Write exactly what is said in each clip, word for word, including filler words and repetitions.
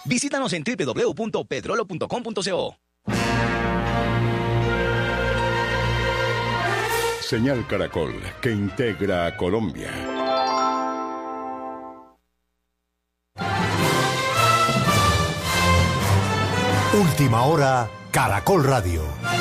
Visítanos en doble u doble u doble u punto petrolo punto com punto co. Señal Caracol, que integra a Colombia. Última hora, Caracol Radio.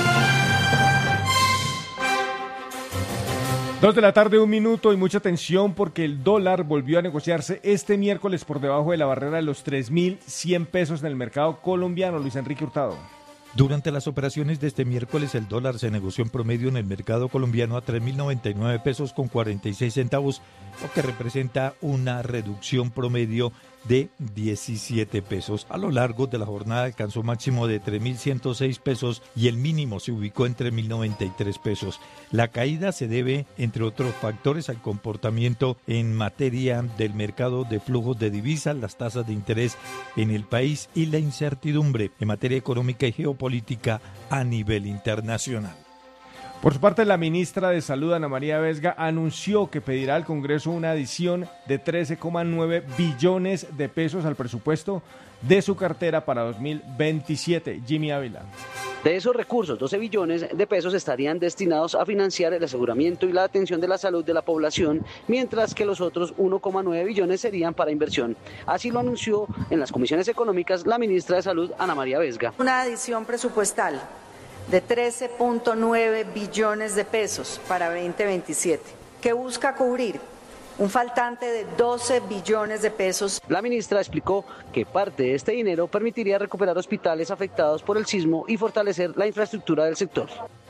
Dos de la tarde, un minuto y mucha atención porque el dólar volvió a negociarse este miércoles por debajo de la barrera de los tres mil cien pesos en el mercado colombiano. Luis Enrique Hurtado. Durante las operaciones de este miércoles, el dólar se negoció en promedio en el mercado colombiano a tres mil noventa y nueve pesos con cuarenta y seis centavos, lo que representa una reducción promedio de diecisiete pesos. A lo largo de la jornada alcanzó máximo de tres mil ciento seis pesos y el mínimo se ubicó en tres mil noventa y tres pesos. La caída se debe, entre otros factores, al comportamiento en materia del mercado de flujos de divisas, las tasas de interés en el país y la incertidumbre en materia económica y geopolítica a nivel internacional. Por su parte, la ministra de Salud, Ana María Vesga, anunció que pedirá al Congreso una adición de trece coma nueve billones de pesos al presupuesto de su cartera para dos mil veintisiete. Jimmy Ávila. De esos recursos, doce billones de pesos estarían destinados a financiar el aseguramiento y la atención de la salud de la población, mientras que los otros uno coma nueve billones serían para inversión. Así lo anunció en las comisiones económicas la ministra de Salud, Ana María Vesga. Una adición presupuestal de trece punto nueve billones de pesos para veinte veintisiete, que busca cubrir un faltante de doce billones de pesos. La ministra explicó que parte de este dinero permitiría recuperar hospitales afectados por el sismo y fortalecer la infraestructura del sector.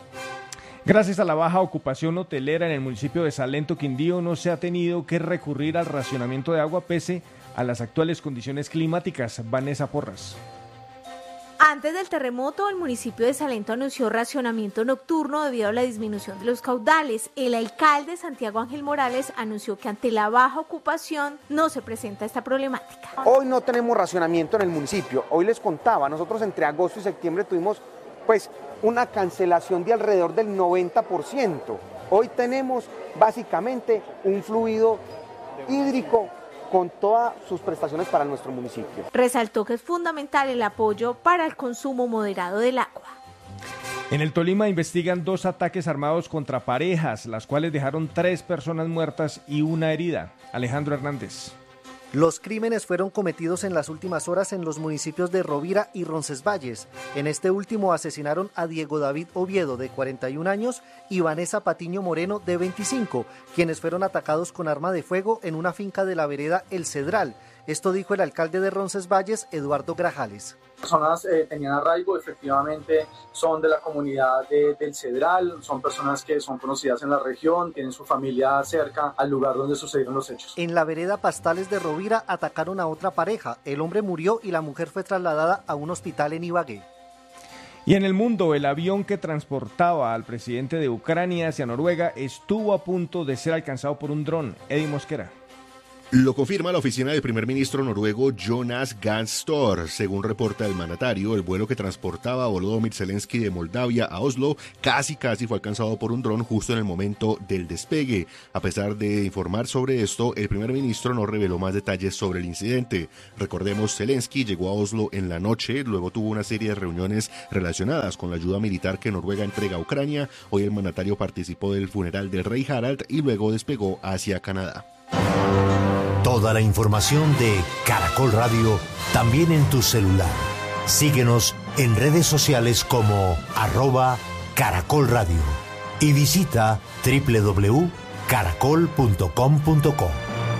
Gracias a la baja ocupación hotelera en el municipio de Salento, Quindío, no se ha tenido que recurrir al racionamiento de agua pese a las actuales condiciones climáticas. Vanessa Porras. Antes del terremoto, el municipio de Salento anunció racionamiento nocturno debido a la disminución de los caudales. El alcalde Santiago Ángel Morales anunció que ante la baja ocupación no se presenta esta problemática. Hoy no tenemos racionamiento en el municipio. Hoy les contaba, nosotros entre agosto y septiembre tuvimos pues una cancelación de alrededor del noventa por ciento. Hoy tenemos básicamente un fluido hídrico con todas sus prestaciones para nuestro municipio. Resaltó que es fundamental el apoyo para el consumo moderado del agua. En el Tolima investigan dos ataques armados contra parejas, las cuales dejaron tres personas muertas y una herida. Alejandro Hernández. Los crímenes fueron cometidos en las últimas horas en los municipios de Rovira y Roncesvalles. En este último asesinaron a Diego David Oviedo, de cuarenta y un años, y Vanessa Patiño Moreno, de veinticinco, quienes fueron atacados con arma de fuego en una finca de la vereda El Cedral. Esto dijo el alcalde de Roncesvalles, Eduardo Grajales. Las personas eh, tenían arraigo, efectivamente son de la comunidad de, del Cedral, son personas que son conocidas en la región, tienen su familia cerca al lugar donde sucedieron los hechos. En la vereda Pastales de Rovira atacaron a otra pareja, el hombre murió y la mujer fue trasladada a un hospital en Ibagué. Y en el mundo, el avión que transportaba al presidente de Ucrania hacia Noruega estuvo a punto de ser alcanzado por un dron. Eddie Mosquera. Lo confirma la oficina del primer ministro noruego Jonas Gahr Støre. Según reporta el mandatario, el vuelo que transportaba a Volodymyr Zelensky de Moldavia a Oslo casi casi fue alcanzado por un dron justo en el momento del despegue. A pesar de informar sobre esto, el primer ministro no reveló más detalles sobre el incidente. Recordemos, Zelensky llegó a Oslo en la noche, luego tuvo una serie de reuniones relacionadas con la ayuda militar que Noruega entrega a Ucrania. Hoy el mandatario participó del funeral del rey Harald y luego despegó hacia Canadá. Toda la información de Caracol Radio también en tu celular. Síguenos en redes sociales como arroba Caracol Radio y visita doble u doble u doble u punto caracol punto com punto co.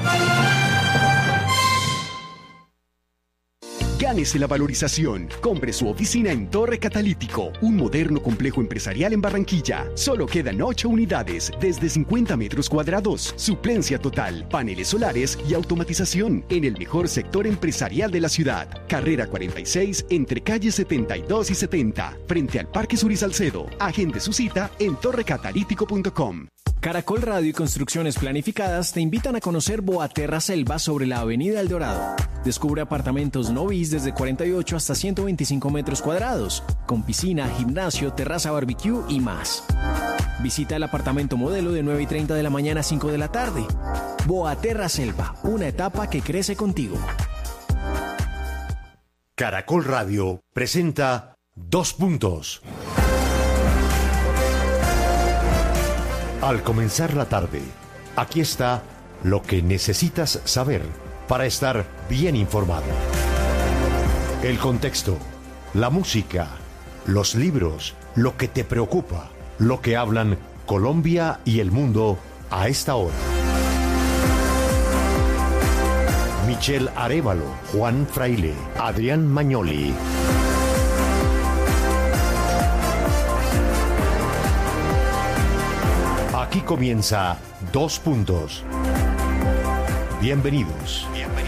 Gánese la valorización. Compre su oficina en Torre Catalítico, un moderno complejo empresarial en Barranquilla. Solo quedan ocho unidades, desde cincuenta metros cuadrados, suplencia total, paneles solares y automatización en el mejor sector empresarial de la ciudad. Carrera cuarenta y seis, entre calles setenta y dos y setenta, frente al Parque Sur y Salcedo. Agende su cita en torre catalítico punto com. Caracol Radio y Construcciones Planificadas te invitan a conocer Boaterra Selva sobre la Avenida El Dorado. Descubre apartamentos no bis desde cuarenta y ocho hasta ciento veinticinco metros cuadrados, con piscina, gimnasio, terraza barbecue y más. Visita el apartamento modelo de nueve y treinta de la mañana a cinco de la tarde. Boaterra Selva, una etapa que crece contigo. Caracol Radio presenta Dos Puntos. Al comenzar la tarde, aquí está lo que necesitas saber para estar bien informado. El contexto, la música, los libros, lo que te preocupa, lo que hablan Colombia y el mundo a esta hora. Michelle Arévalo, Juan Fraile, Adrián Magnoli. Aquí comienza Dos Puntos. Bienvenidos. Bienvenidos.